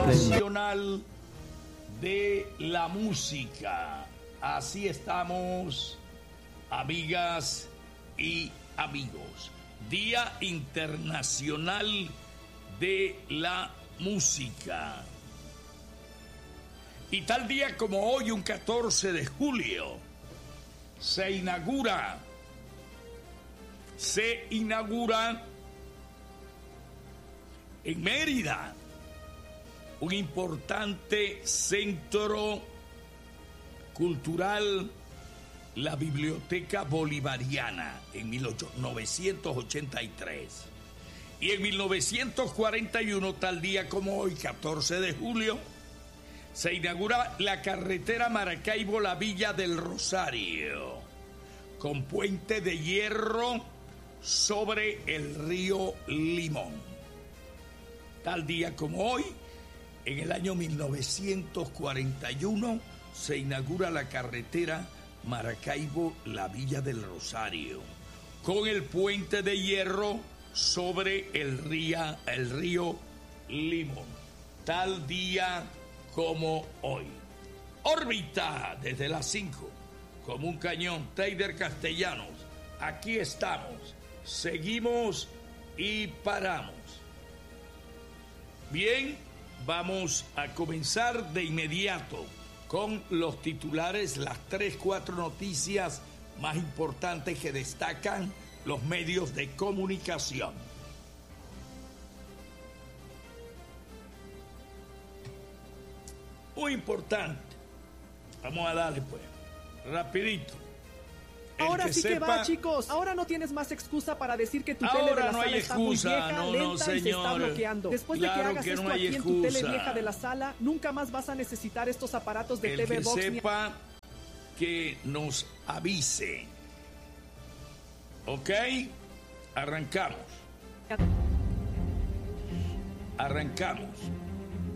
Nacional de la Música. Así estamos, amigas y amigos. Día Internacional de la Música. Y tal día como hoy, un 14 de julio, se inaugura en Mérida un importante centro cultural, la Biblioteca Bolivariana, en 1983. Y en 1941, tal día como hoy, 14 de julio, se inaugura la carretera Maracaibo-La Villa del Rosario, con puente de hierro sobre el río Limón. Tal día como hoy, en el año 1941, se inaugura la carretera Maracaibo-La Villa del Rosario, con el puente de hierro sobre el río Limón. Tal día como hoy. Órbita desde las 5, como un cañón. Teider Castellanos, aquí estamos. Seguimos y paramos. Bien, vamos a comenzar de inmediato con los titulares, las 3-4 noticias más importantes que destacan los medios de comunicación. Muy importante. Vamos a darle pues, rapidito. Ahora sí que va, chicos. Ahora no tienes más excusa para decir que tu tele de la sala está muy vieja, lenta y se está bloqueando. Después de que hagas esto aquí en tu tele vieja de la sala, nunca más vas a necesitar estos aparatos de TV Box. El que sepa, que nos avise. ¿Ok? Arrancamos.